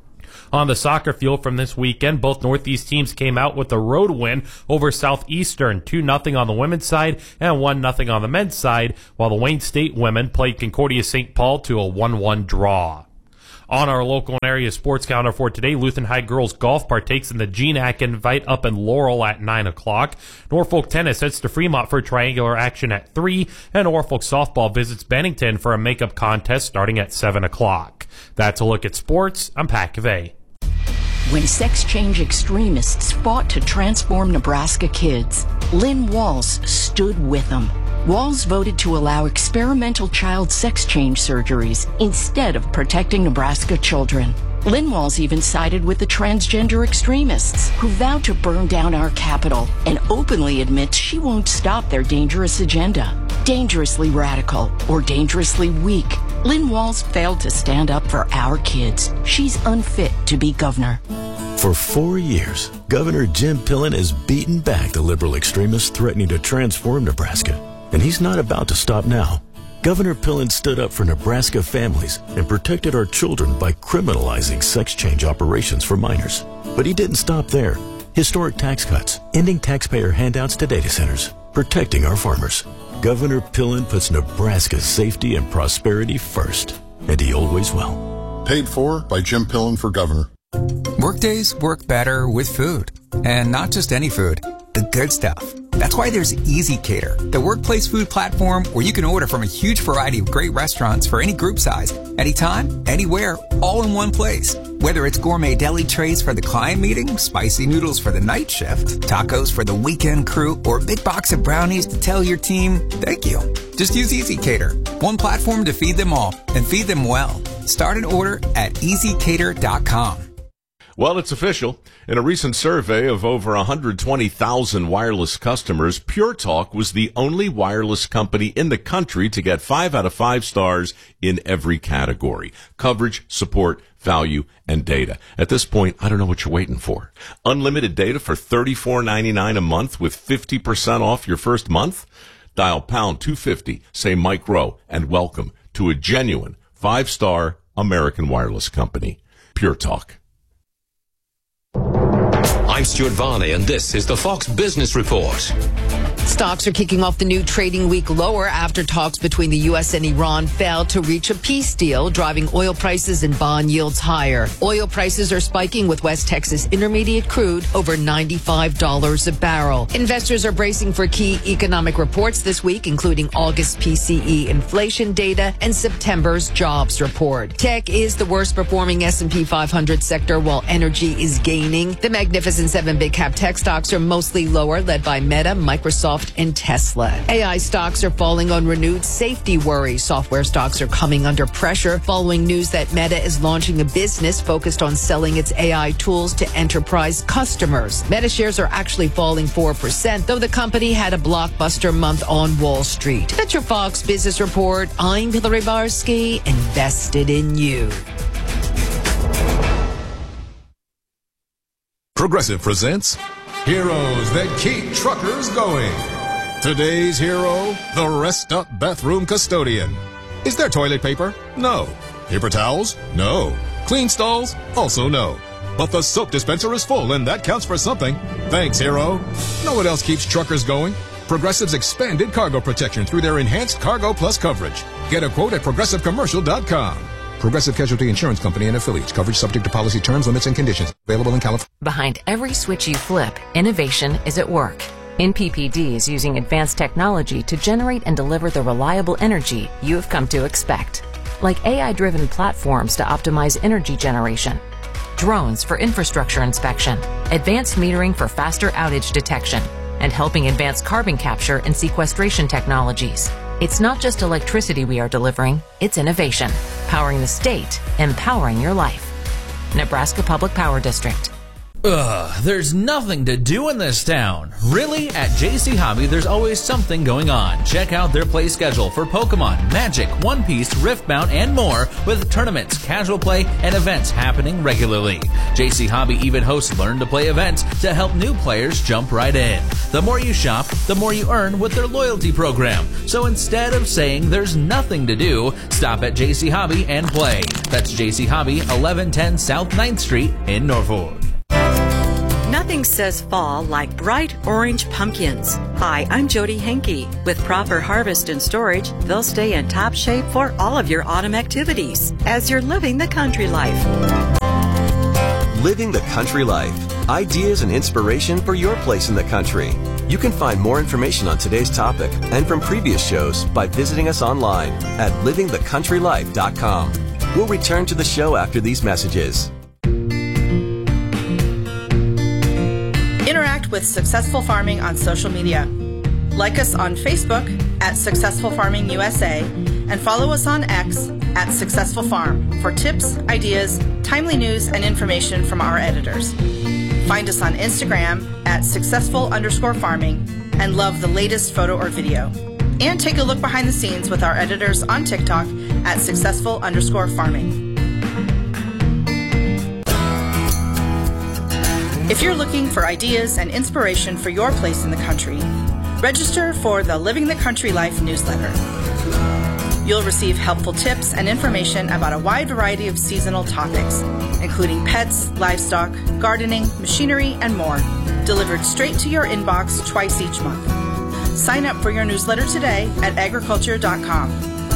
On the soccer field from this weekend, both Northeast teams came out with a road win over Southeastern, two nothing on the women's side and one nothing on the men's side, while the Wayne State women played Concordia Saint Paul to a one one draw. On our local and area sports calendar for today, Lutheran High Girls Golf partakes in the G N A C Invite up in Laurel at nine o'clock. Norfolk Tennis heads to Fremont for triangular action at three, and Norfolk Softball visits Bennington for a makeup contest starting at seven o'clock. That's a look at sports. I'm Pat Cavey. When sex change extremists fought to transform Nebraska kids, Lynn Walls stood with them. Walls voted to allow experimental child sex change surgeries instead of protecting Nebraska children. Lynn Walls even sided with the transgender extremists who vowed to burn down our capital and openly admits she won't stop their dangerous agenda. Dangerously radical or dangerously weak, Lynn Walls failed to stand up for our kids. She's unfit to be governor. For four years, Governor Jim Pillen has beaten back the liberal extremists threatening to transform Nebraska. And he's not about to stop now. Governor Pillen stood up for Nebraska families and protected our children by criminalizing sex change operations for minors. But he didn't stop there. Historic tax cuts, ending taxpayer handouts to data centers, protecting our farmers. Governor Pillen puts Nebraska's safety and prosperity first, and he always will. Paid for by Jim Pillen for governor. Workdays work better with food, and not just any food, the good stuff. That's why there's ezCater, the workplace food platform where you can order from a huge variety of great restaurants for any group size, anytime, anywhere, all in one place. Whether it's gourmet deli trays for the client meeting, spicy noodles for the night shift, tacos for the weekend crew, or a big box of brownies to tell your team, thank you. Just use ezCater, one platform to feed them all, and feed them well. Start an order at easy cater dot com. Well, it's official. In a recent survey of over one hundred twenty thousand wireless customers, Pure Talk was the only wireless company in the country to get five out of five stars in every category: coverage, support, value, and data. At this point, I don't know what you're waiting for. Unlimited data for thirty-four ninety-nine a month with fifty percent off your first month? Dial pound two fifty, say Mike Rowe, and welcome to a genuine five-star American wireless company. Pure Talk. I'm Stuart Varney, and this is the Fox Business Report. Stocks are kicking off the new trading week lower after talks between the U S and Iran failed to reach a peace deal, driving oil prices and bond yields higher. Oil prices are spiking with West Texas Intermediate crude over ninety-five dollars a barrel. Investors are bracing for key economic reports this week, including August P C E inflation data and September's jobs report. Tech is the worst performing S and P five hundred sector, while energy is gaining. The Magnificent Seven big cap tech stocks are mostly lower, led by Meta, Microsoft, and Tesla. A I stocks are falling on renewed safety worries. Software stocks are coming under pressure following news that Meta is launching a business focused on selling its A I tools to enterprise customers. Meta shares are actually falling four percent, though the company had a blockbuster month on Wall Street. That's your Fox Business Report. I'm Hillary Barsky, invested in you. Progressive presents Heroes That Keep Truckers Going. Today's hero, the Rest Up Bathroom Custodian. Is there toilet paper? No. Paper towels? No. Clean stalls? Also no. But the soap dispenser is full, and that counts for something. Thanks, hero. Know what else keeps truckers going? Progressive's expanded cargo protection through their enhanced Cargo Plus coverage. Get a quote at progressive commercial dot com. Progressive Casualty Insurance Company and affiliates. Coverage subject to policy terms, limits, and conditions. Available in California. Behind every switch you flip, innovation is at work. N P P D is using advanced technology to generate and deliver the reliable energy you have come to expect. Like A I-driven platforms to optimize energy generation, drones for infrastructure inspection, advanced metering for faster outage detection, and helping advance carbon capture and sequestration technologies. It's not just electricity we are delivering, it's innovation. Powering the state, empowering your life. Nebraska Public Power District. Ugh, there's nothing to do in this town. Really? At J C Hobby, there's always something going on. Check out their play schedule for Pokemon, Magic, One Piece, Riftbound, and more, with tournaments, casual play, and events happening regularly. J C Hobby even hosts Learn to Play events to help new players jump right in. The more you shop, the more you earn with their loyalty program. So instead of saying there's nothing to do, stop at J C Hobby and play. That's J C Hobby, eleven ten South ninth Street in Norfolk. Nothing says fall like bright orange pumpkins. Hi, I'm Jody Henke. With proper harvest and storage, they'll stay in top shape for all of your autumn activities as you're living the country life. Living the country life. Ideas and inspiration for your place in the country. You can find more information on today's topic and from previous shows by visiting us online at living the country life dot com. We'll return to the show after these messages. Interact with Successful Farming on social media. Like us on Facebook at Successful Farming U S A and follow us on X at Successful Farm for tips, ideas, timely news, and information from our editors. Find us on Instagram at successful underscore farming and love the latest photo or video. And take a look behind the scenes with our editors on TikTok at successful underscore farming. If you're looking for ideas and inspiration for your place in the country, register for the Living the Country Life newsletter. You'll receive helpful tips and information about a wide variety of seasonal topics, including pets, livestock, gardening, machinery, and more, delivered straight to your inbox twice each month. Sign up for your newsletter today at agriculture dot com.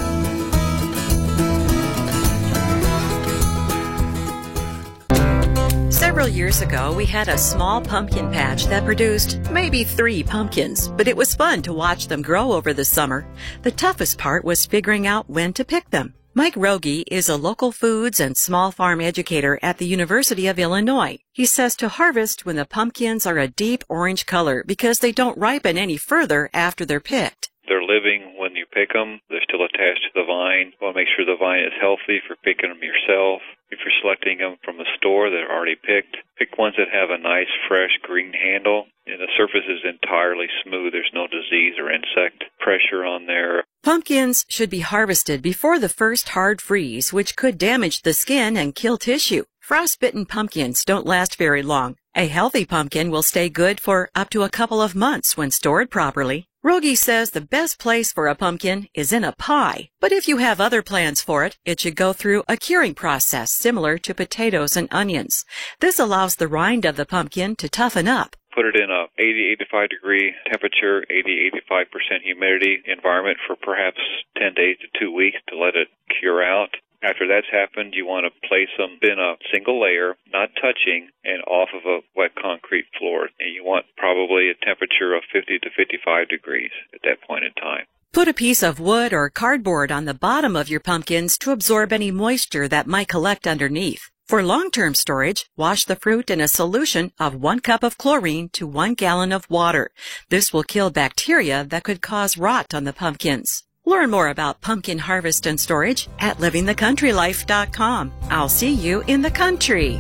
Several years ago, we had a small pumpkin patch that produced maybe three pumpkins, but it was fun to watch them grow over the summer. The toughest part was figuring out when to pick them. Mike Rogie is a local foods and small farm educator at the University of Illinois. He says to harvest when the pumpkins are a deep orange color because they don't ripen any further after they're picked. They're living when you pick them. They're still attached to the vine. You want to make sure the vine is healthy for picking them yourself. If you're selecting them from a store that are already picked, pick ones that have a nice, fresh green handle, and the surface is entirely smooth. There's no disease or insect pressure on there. Pumpkins should be harvested before the first hard freeze, which could damage the skin and kill tissue. Frostbitten pumpkins don't last very long. A healthy pumpkin will stay good for up to a couple of months when stored properly. Rogie says the best place for a pumpkin is in a pie, but if you have other plans for it, it should go through a curing process similar to potatoes and onions. This allows the rind of the pumpkin to toughen up. Put it in a eighty, eighty-five degree temperature, eighty, eighty-five percent humidity environment for perhaps ten days to two weeks to let it cure out. After that's happened, you want to place them in a single layer, not touching, and off of a wet concrete floor. And you want probably a temperature of fifty to fifty-five degrees at that point in time. Put a piece of wood or cardboard on the bottom of your pumpkins to absorb any moisture that might collect underneath. For long-term storage, wash the fruit in a solution of one cup of chlorine to one gallon of water. This will kill bacteria that could cause rot on the pumpkins. Learn more about pumpkin harvest and storage at living the country life dot com. I'll see you in the country.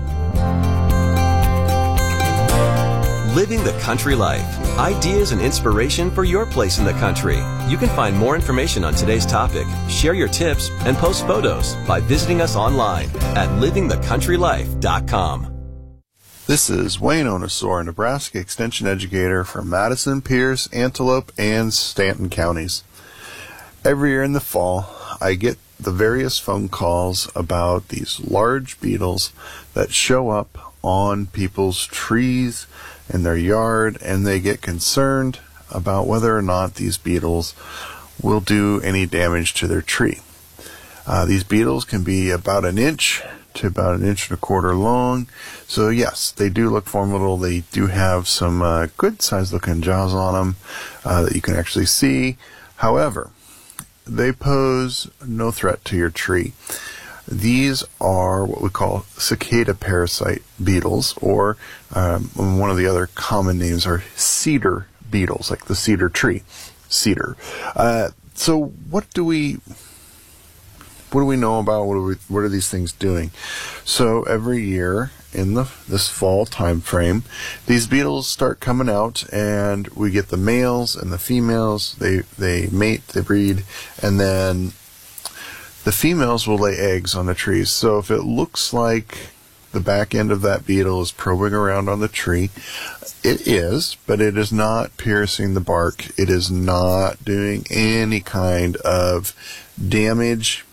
Living the Country Life. Ideas and inspiration for your place in the country. You can find more information on today's topic, share your tips, and post photos by visiting us online at living the country life dot com. This is Wayne Onosaur, Nebraska Extension Educator for Madison, Pierce, Antelope, and Stanton counties. Every year in the fall, I get the various phone calls about these large beetles that show up on people's trees in their yard, and they get concerned about whether or not these beetles will do any damage to their tree. Uh, these beetles can be about an inch to about an inch and a quarter long. So yes, they do look formidable. They do have some uh, good sized looking jaws on them uh, that you can actually see. However, they pose no threat to your tree. These are what we call cicada parasite beetles, or um, one of the other common names are cedar beetles, like the cedar tree, cedar. Uh, so what do we what do we know about what are we, what are these things doing? So every year in the this fall time frame, these beetles start coming out, and we get the males and the females. They they mate, they breed, and then the females will lay eggs on the trees. So if it looks like the back end of that beetle is probing around on the tree, it is, but it is not piercing the bark. It is not doing any kind of damage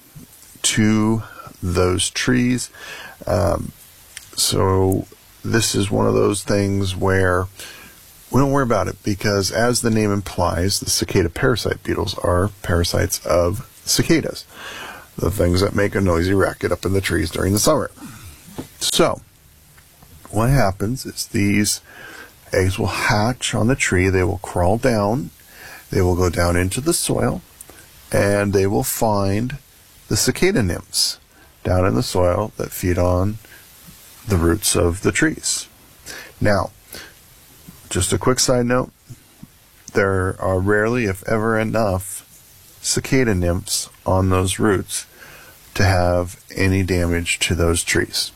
to those trees. Um, so this is one of those things where we don't worry about it, because as the name implies, the cicada parasite beetles are parasites of cicadas, the things that make a noisy racket up in the trees during the summer. So what happens is these eggs will hatch on the tree. They will crawl down. They will go down into the soil, and they will find the cicada nymphs down in the soil that feed on the roots of the trees. Now, just a quick side note, there are rarely, if ever, enough cicada nymphs on those roots to have any damage to those trees.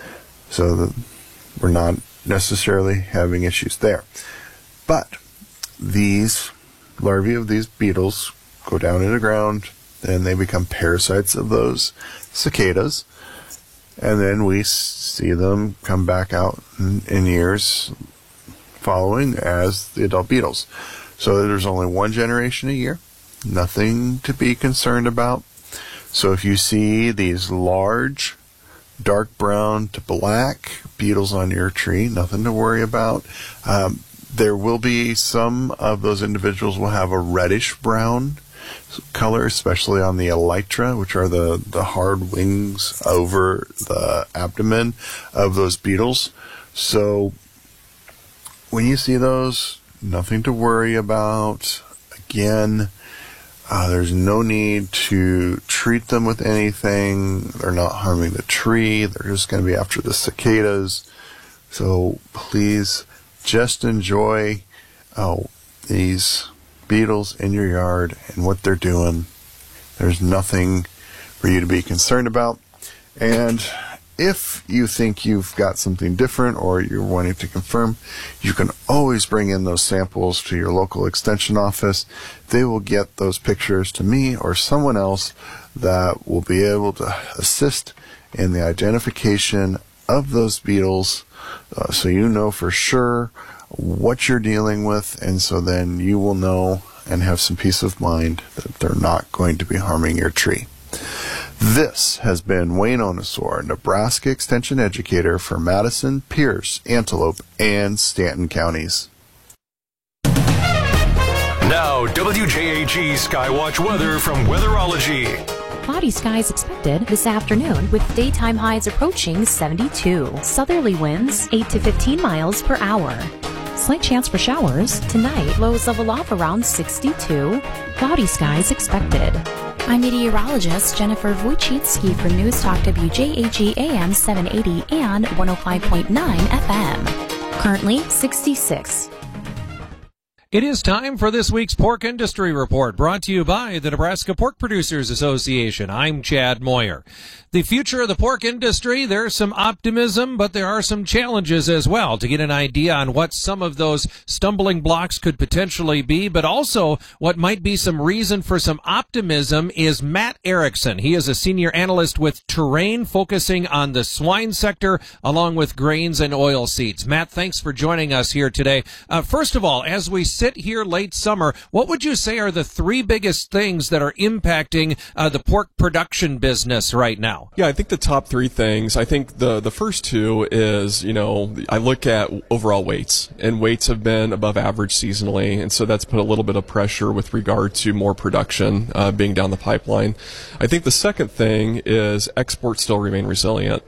So the, we're not necessarily having issues there. But these larvae of these beetles go down in the ground, and they become parasites of those cicadas, and then we see them come back out in, in years following as the adult beetles. So there's only one generation a year, nothing to be concerned about. So if you see these large dark brown to black beetles on your tree, nothing to worry about. Um, there will be some of those individuals will have a reddish brown color, especially on the elytra, which are the, the hard wings over the abdomen of those beetles. So when you see those, nothing to worry about. Again, Uh, there's no need to treat them with anything. They're not harming the tree. They're just going to be after the cicadas. So please just enjoy oh, these beetles in your yard and what they're doing. There's nothing for you to be concerned about. And if you think you've got something different or you're wanting to confirm, you can always bring in those samples to your local extension office. They will get those pictures to me or someone else that will be able to assist in the identification of those beetles, uh, so you know for sure what you're dealing with, and so then you will know and have some peace of mind that they're not going to be harming your tree. This has been Wayne Onosor, Nebraska Extension Educator for Madison, Pierce, Antelope, and Stanton counties. Now, W J A G Skywatch weather from Weatherology. Cloudy skies expected this afternoon with daytime highs approaching seventy-two. Southerly winds eight to fifteen miles per hour. Slight chance for showers. Tonight, lows level off around sixty-two. Cloudy skies expected. I'm meteorologist Jennifer Wojcicki for News Talk W J A G A M seven eighty and one oh five point nine F M. Currently sixty-six. It is time for this week's Pork Industry Report, brought to you by the Nebraska Pork Producers Association. I'm Chad Moyer. The future of the pork industry, there's some optimism, but there are some challenges as well. To get an idea on what some of those stumbling blocks could potentially be, but also what might be some reason for some optimism, is Matt Erickson. He is a senior analyst with Terrain, focusing on the swine sector along with grains and oilseeds. Matt, thanks for joining us here today. Uh, first of all, as we sit here late summer, what would you say are the three biggest things that are impacting uh, the pork production business right now? Yeah, I think the top three things, I think the, the first two is, you know, I look at overall weights, and weights have been above average seasonally, and so that's put a little bit of pressure with regard to more production uh, being down the pipeline. I think the second thing is exports still remain resilient.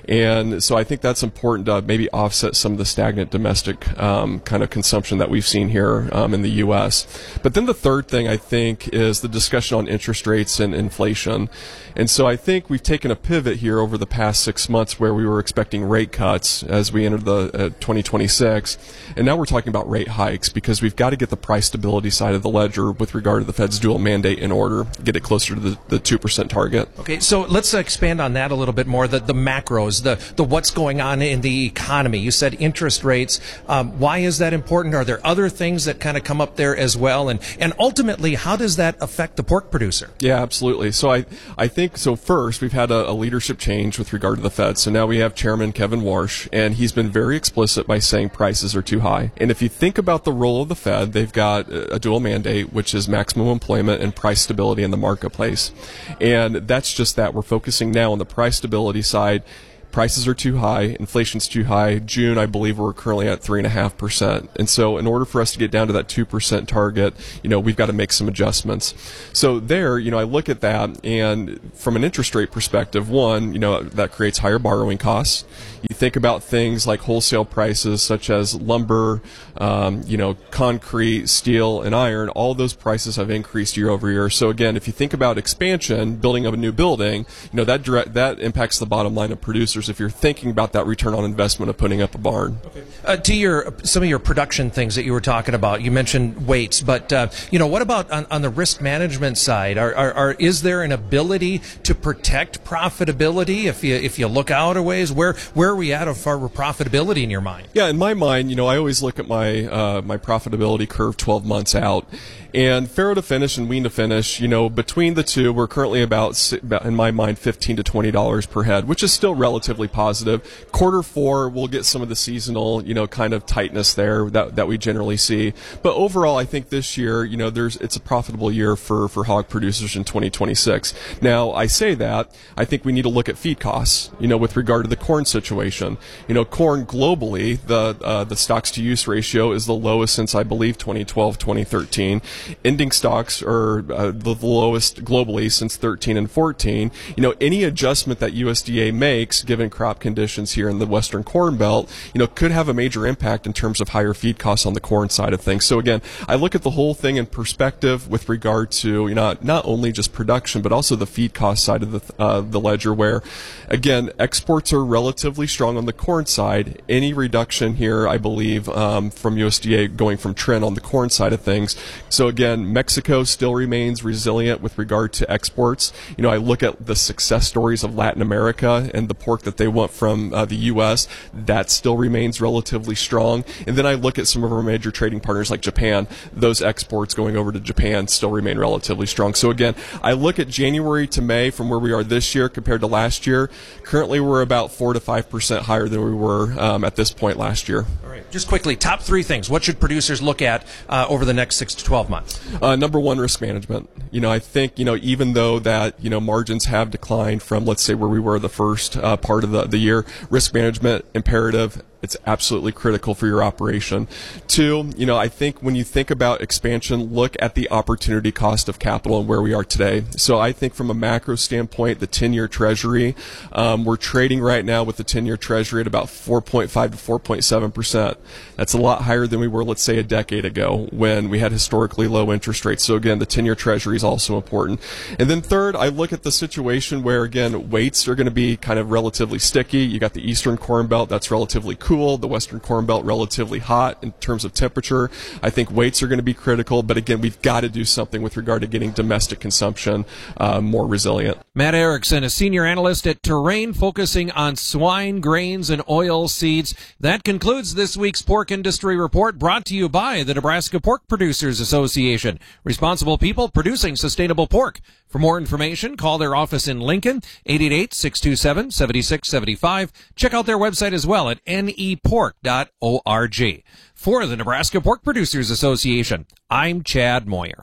And so I think that's important to maybe offset some of the stagnant domestic um, kind of consumption that we've seen here um, in the U S. But then the third thing I think is the discussion on interest rates and inflation. And so I think we've taken a pivot here over the past six months where we were expecting rate cuts as we entered the uh, twenty twenty-six. And now we're talking about rate hikes because we've got to get the price stability side of the ledger with regard to the Fed's dual mandate in order, get it closer to the, the two percent target. Okay, so let's expand on that a little bit more, the, the macros, the, the what's going on in the economy. You said interest rates. Um, why is that important? Are there other things that kind of come up there as well? And, and ultimately, how does that affect the pork producer? Yeah, absolutely. So I, I think, so first, we've had a, a leadership change with regard to the Fed. So now we have Chairman Kevin Warsh, and he's been very explicit by saying prices are too high. And if you think about the role of the Fed, they've got a dual mandate, which is maximum employment and price stability in the marketplace. And that's just that. We're focusing now on the price stability side. Prices are too high, inflation's too high. June, I believe we're currently at three and a half percent. And so in order for us to get down to that two percent target, you know, we've got to make some adjustments. So there, you know, I look at that, and from an interest rate perspective, one, you know, that creates higher borrowing costs. You think about things like wholesale prices such as lumber, um, you know, concrete, steel, and iron. All those prices have increased year over year. So again, if you think about expansion, building of a new building, you know, that direct, that impacts the bottom line of producers if you're thinking about that return on investment of putting up a barn. Okay. Uh, to your some of your production things that you were talking about, you mentioned weights, but uh, you know, what about on, on the risk management side? Are, are, are is there an ability to protect profitability if you if you look out a ways? Where where are we at of our profitability in your mind? Yeah, in my mind, you know, I always look at my uh, my profitability curve twelve months out. And farrow to finish and wean to finish, you know, between the two, we're currently about, in my mind, fifteen to twenty dollars per head, which is still relatively positive. Quarter four, we'll get some of the seasonal, you know, kind of tightness there that, that we generally see. But overall, I think this year, you know, there's it's a profitable year for, for hog producers in twenty twenty-six. Now, I say that, I think we need to look at feed costs, you know, with regard to the corn situation. You know, corn globally, the uh, the stocks to use ratio is the lowest since, I believe, twenty twelve, twenty thirteen. Ending stocks are uh, the lowest globally since thirteen and fourteen. You know, any adjustment that U S D A makes, given crop conditions here in the Western Corn Belt, you know, could have a major impact in terms of higher feed costs on the corn side of things. So again, I look at the whole thing in perspective with regard to, you know, not only just production, but also the feed cost side of the uh, the ledger, where, again, exports are relatively strong on the corn side. Any reduction here, I believe, um, from U S D A going from trend on the corn side of things. So again, Mexico still remains resilient with regard to exports. You know, I look at the success stories of Latin America and the pork that they want from uh, the U S. That still remains relatively strong. And then I look at some of our major trading partners like Japan. Those exports going over to Japan still remain relatively strong. So again, I look at January to May from where we are this year compared to last year. Currently, we're about four to five percent higher than we were um, at this point last year. All right. Just quickly, top three things. What should producers look at uh, over the next six to twelve months? Uh, number one, risk management. You know, I think, you know, even though that, you know, margins have declined from, let's say, where we were the first uh, part of the, the year, risk management imperative. It's absolutely critical for your operation. Two, you know, I think when you think about expansion, look at the opportunity cost of capital and where we are today. So I think from a macro standpoint, the ten-year Treasury, um, we're trading right now with the ten-year Treasury at about four point five to four point seven percent. That's a lot higher than we were, let's say, a decade ago when we had historically low interest rates. So again, the ten-year Treasury is also important. And then third, I look at the situation where, again, weights are going to be kind of relatively sticky. You got the Eastern Corn Belt, that's relatively cool. The Western Corn Belt relatively hot in terms of temperature. I think weights are going to be critical, but again, we've got to do something with regard to getting domestic consumption uh, more resilient. Matt Erickson, a senior analyst at Terrain, focusing on swine, grains, and oil seeds. That concludes this week's Pork Industry Report, brought to you by the Nebraska Pork Producers Association. Responsible people producing sustainable pork. For more information, call their office in Lincoln, eight eight eight, six two seven, seven six seven five. Check out their website as well at N E pork dot org. For the Nebraska Pork Producers Association, I'm Chad Moyer.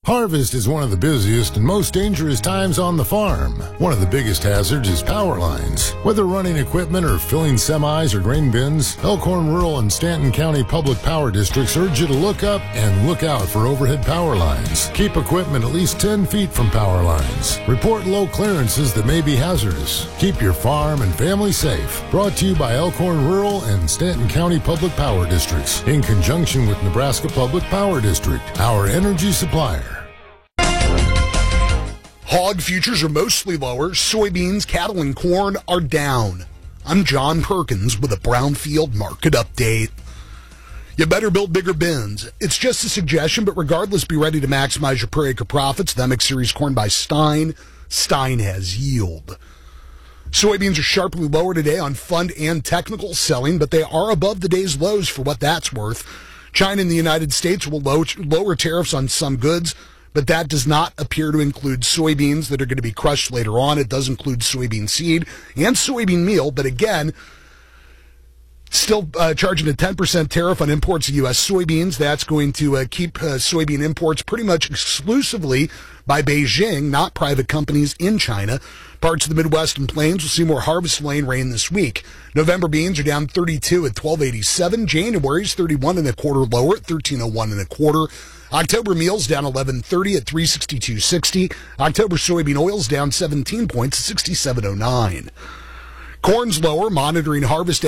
Harvest is one of the busiest and most dangerous times on the farm. One of the biggest hazards is power lines. Whether running equipment or filling semis or grain bins, Elkhorn Rural and Stanton County Public Power Districts urge you to look up and look out for overhead power lines. Keep equipment at least ten feet from power lines. Report low clearances that may be hazardous. Keep your farm and family safe. Brought to you by Elkhorn Rural and Stanton County Public Power Districts in conjunction with Nebraska Public Power District, our energy supplier. Hog futures are mostly lower. Soybeans, cattle, and corn are down. I'm John Perkins with a Brownfield Market Update. You better build bigger bins. It's just a suggestion, but regardless, be ready to maximize your per acre profits. The M X Series corn by Stein. Stein has yield. Soybeans are sharply lower today on fund and technical selling, but they are above the day's lows for what that's worth. China and the United States will low, lower tariffs on some goods, but that does not appear to include soybeans that are going to be crushed later on. It does include soybean seed and soybean meal, but again, still uh, charging a ten percent tariff on imports of U S soybeans. That's going to uh, keep uh, soybean imports pretty much exclusively by Beijing, not private companies in China. Parts of the Midwest and Plains will see more harvest lane rain this week. November beans are down thirty-two at twelve eighty-seven. January's thirty-one and a quarter lower at thirteen oh one and a quarter. October meals down eleven thirty at three sixty-two sixty. October soybean oils down seventeen points at sixty-seven oh nine. Corn's lower, monitoring harvest